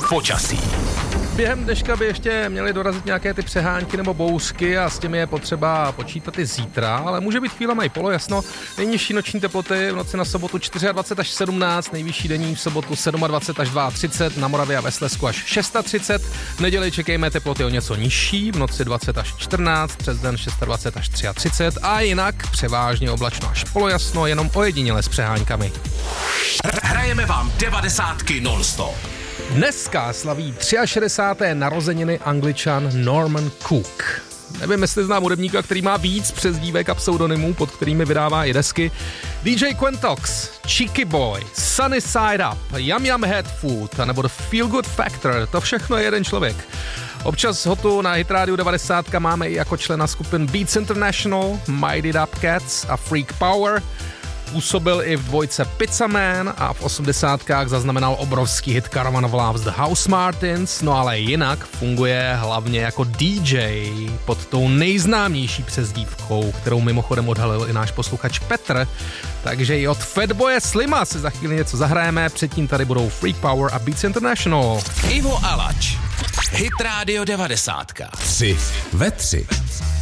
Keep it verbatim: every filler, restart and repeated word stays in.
Počasí. Během dneška by ještě měly dorazit nějaké ty přehánky nebo bouřky a s těmi je potřeba počítat i zítra, ale může být chvílema i polojasno. Nejnižší noční teploty v noci na sobotu dvacet čtyři až sedmnáct, nejvyšší denní v sobotu dvacet sedm až třicet dva, na Moravě a ve Slezsku až třicet šest. V neděli čekejme teploty o něco nižší, v noci dvacet až čtrnáct, přes den dvacet šest až třicet tři a jinak převážně oblačno až polojasno, jenom ojediněle s přeháňkami. Hrajeme vám devadesátky non-stop. Dneska slaví šedesáté třetí narozeniny Angličan Norman Cook. Nevím, jestli znám hudebníka, který má víc přezdívek a pseudonymů, pod kterými vydává i desky. D J Quentox, Cheeky Boy, Sunny Side Up, Yum Yum Head Food, nebo The Feel Good Factor, to všechno je jeden člověk. Občas ho tu na Hit Radio devadesát máme i jako člena skupin Beats International, Mighty Up Cats a Freak Power. Působil i v dvojce Pizza Man a v osmdesátkách zaznamenal obrovský hit Caravan of Love The House Martins, no ale jinak funguje hlavně jako D J pod tou nejznámější přezdívkou, kterou mimochodem odhalil i náš posluchač Petr. Takže i od Fatboye Slima si za chvíli něco zahrajeme, předtím tady budou Freak Power a Beats International. Ivo Alač, Hit Radio devadesátka. Tři ve tři.